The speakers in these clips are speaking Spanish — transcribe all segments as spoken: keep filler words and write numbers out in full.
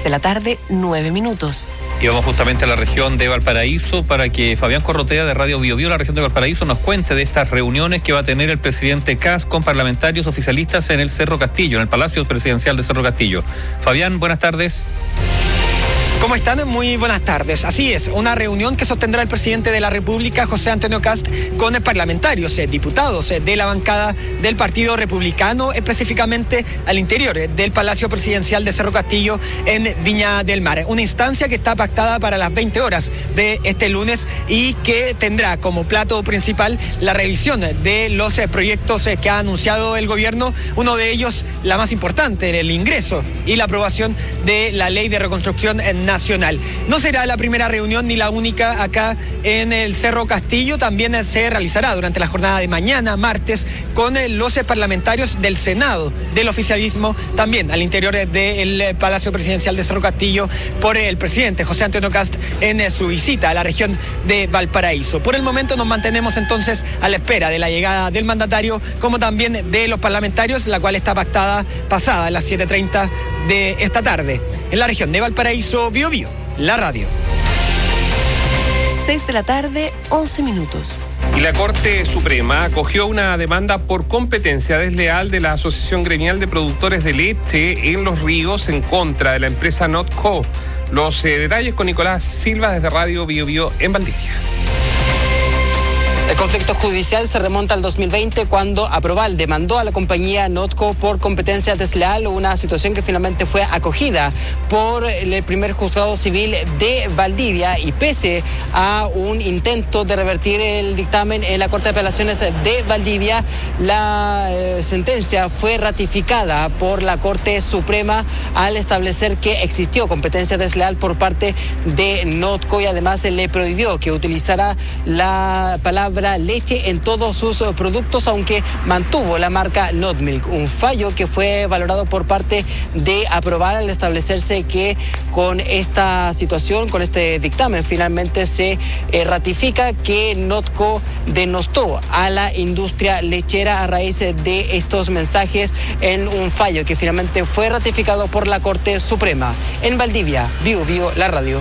de la tarde, nueve minutos. Y vamos justamente a la región de Valparaíso para que Fabián Corrotea de Radio Bio Bio, la región de Valparaíso, nos cuente de estas reuniones que va a tener el presidente Kast con parlamentarios oficialistas en el Cerro Castillo, en el Palacio Presidencial de Cerro Castillo. Fabián, buenas tardes. ¿Cómo están? Muy buenas tardes. Así es, una reunión que sostendrá el presidente de la República, José Antonio Kast, con parlamentarios, eh, diputados eh, de la bancada del Partido Republicano, específicamente al interior eh, del Palacio Presidencial de Cerro Castillo en Viña del Mar. Una instancia que está pactada para las veinte horas de este lunes y que tendrá como plato principal la revisión de los eh, proyectos eh, que ha anunciado el gobierno. Uno de ellos, la más importante, el ingreso y la aprobación de la Ley de Reconstrucción en Nacional. No será la primera reunión ni la única acá en el Cerro Castillo. También se realizará durante la jornada de mañana, martes, con los parlamentarios del Senado, del oficialismo, también al interior del Palacio Presidencial de Cerro Castillo, por el presidente José Antonio Kast en su visita a la región de Valparaíso. Por el momento nos mantenemos entonces a la espera de la llegada del mandatario, como también de los parlamentarios, la cual está pactada pasada a las siete treinta de esta tarde en la región de Valparaíso. Bio Bio, la radio. seis de la tarde, once minutos. Y la Corte Suprema acogió una demanda por competencia desleal de la Asociación Gremial de Productores de Leche en Los Ríos en contra de la empresa Notco. Los eh, detalles con Nicolás Silva desde Radio Bio Bio en Valdivia. El conflicto judicial se remonta al dos mil veinte cuando Aproval demandó a la compañía Notco por competencia desleal, una situación que finalmente fue acogida por el primer juzgado civil de Valdivia, y pese a un intento de revertir el dictamen en la Corte de Apelaciones de Valdivia, la eh, sentencia fue ratificada por la Corte Suprema al establecer que existió competencia desleal por parte de Notco, y además se le prohibió que utilizara la palabra leche en todos sus productos, aunque mantuvo la marca Notmilk, un fallo que fue valorado por parte de Aproval al establecerse que con esta situación, con este dictamen, finalmente se eh, ratifica que Notco denostó a la industria lechera a raíz de estos mensajes en un fallo que finalmente fue ratificado por la Corte Suprema. En Valdivia, Bio Bio, la radio.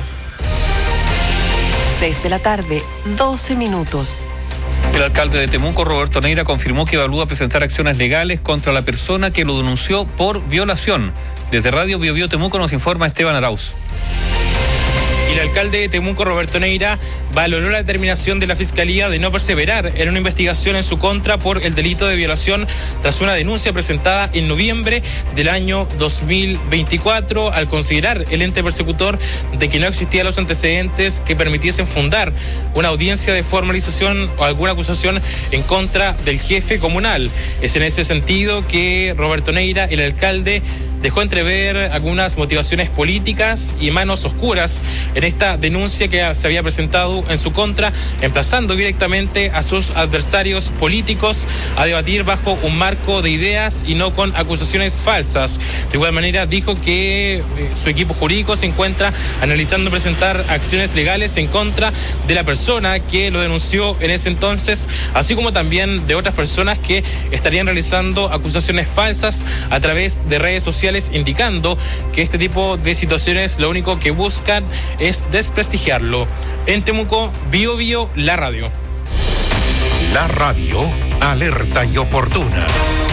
seis de la tarde, doce minutos. El alcalde de Temuco, Roberto Neira, confirmó que evalúa presentar acciones legales contra la persona que lo denunció por violación. Desde Radio Bio Bio Temuco nos informa Esteban Arauz. El alcalde de Temuco, Roberto Neira, valoró la determinación de la Fiscalía de no perseverar en una investigación en su contra por el delito de violación tras una denuncia presentada en noviembre del año dos mil veinticuatro, al considerar el ente persecutor de que no existían los antecedentes que permitiesen fundar una audiencia de formalización o alguna acusación en contra del jefe comunal. Es en ese sentido que Roberto Neira, el alcalde, dejó entrever algunas motivaciones políticas y manos oscuras en esta denuncia que se había presentado en su contra, emplazando directamente a sus adversarios políticos a debatir bajo un marco de ideas y no con acusaciones falsas. De igual manera, dijo que eh, su equipo jurídico se encuentra analizando presentar acciones legales en contra de la persona que lo denunció en ese entonces, así como también de otras personas que estarían realizando acusaciones falsas a través de redes sociales, indicando que este tipo de situaciones lo único que buscan es desprestigiarlo. En Temuco, Bio Bio, la radio. La radio, alerta y oportuna.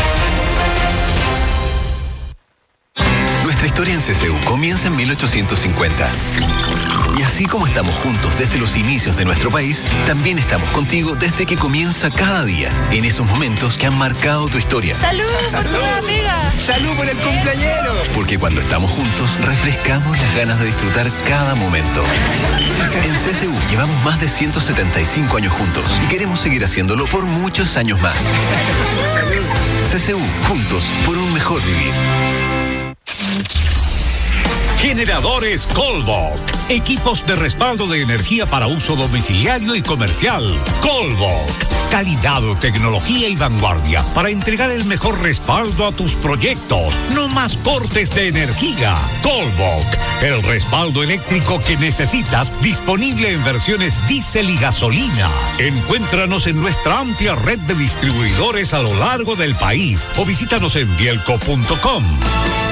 Nuestra historia en C C U comienza en mil ochocientos cincuenta. Y así como estamos juntos desde los inicios de nuestro país, también estamos contigo desde que comienza cada día, en esos momentos que han marcado tu historia. ¡Salud por tu nueva pega! ¡Salud por el cumpleañero! Porque cuando estamos juntos, refrescamos las ganas de disfrutar cada momento. En C C U llevamos más de ciento setenta y cinco años juntos y queremos seguir haciéndolo por muchos años más. ¡Salud! C C U, juntos por un mejor vivir. Generadores Colbok. Equipos de respaldo de energía para uso domiciliario y comercial. Colbok. Calidad, tecnología y vanguardia para entregar el mejor respaldo a tus proyectos. No más cortes de energía. Colbok. El respaldo eléctrico que necesitas, disponible en versiones diésel y gasolina. Encuéntranos en nuestra amplia red de distribuidores a lo largo del país o visítanos en bielco punto com.